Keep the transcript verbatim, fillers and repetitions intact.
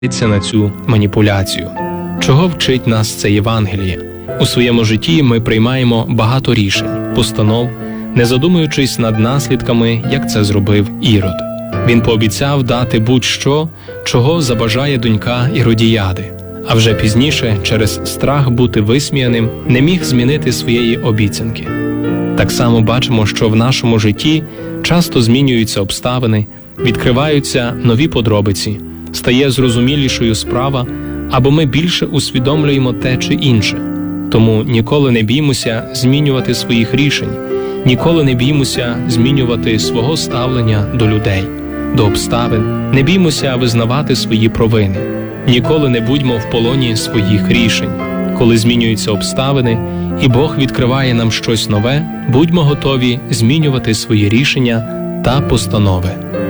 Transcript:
на цю маніпуляцію. Чого вчить нас це Євангеліє? У своєму житті ми приймаємо багато рішень, постанов, не задумуючись над наслідками, як це зробив Ірод. Він пообіцяв дати будь-що, чого забажає донька Іродіяди, а вже пізніше, через страх бути висміяним, не міг змінити своєї обіцянки. Так само бачимо, що в нашому житті часто змінюються обставини, відкриваються нові подробиці, стає зрозумілішою справа, або ми більше усвідомлюємо те чи інше. Тому ніколи не біймося змінювати своїх рішень, ніколи не біймося змінювати свого ставлення до людей, до обставин, не біймося визнавати свої провини. Ніколи не будьмо в полоні своїх рішень. Коли змінюються обставини, і Бог відкриває нам щось нове, будьмо готові змінювати свої рішення та постанови.